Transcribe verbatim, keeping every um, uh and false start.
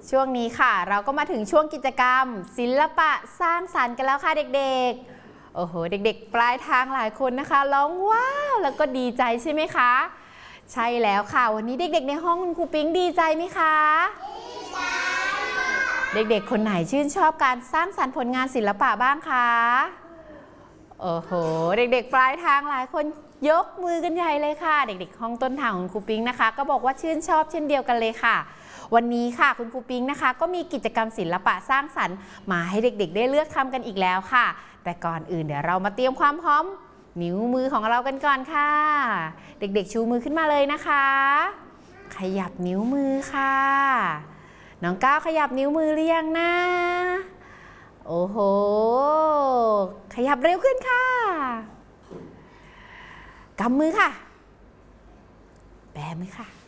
ช่วงนี้ค่ะเราก็มาถึงช่วงกิจกรรมศิลปะสร้างสรรค์กันแล้วค่ะเด็กๆโอ้โหเด็กๆปลายทางหลายคนนะคะร้องว้าวแล้วก็ดีใจใช่ไหมคะใช่แล้วค่ะวันนี้เด็กๆในห้องคุณครูปิ๊งดีใจไหมคะดีใจเด็กๆคนไหนชื่นชอบการสร้างสรรค์ผลงานศิลปะบ้างคะโอ้โหเด็กๆปลายทางหลายคนยกมือกันใหญ่เลยค่ะเด็กๆห้องต้นทางของครูปิ๊งนะคะก็บอกว่าชื่นชอบเช่นเดียวกันเลยค่ะวันนี้ค่ะคุณครูปิ๊งนะคะก็มีกิจกรรมศิลปะสร้างสรรค์มาให้เด็กๆได้เลือกทำกันอีกแล้วค่ะแต่ก่อนอื่นเดี๋ยวเรามาเตรียมความพร้อมนิ้วมือของเรากันก่อนค่ะเด็กๆชูมือขึ้นมาเลยนะคะขยับนิ้วมือค่ะน้องก้าวขยับนิ้วมือหรือยังนะโอ้โหขยับเร็วขึ้นค่ะกำมือค่ะแบมือค่ะ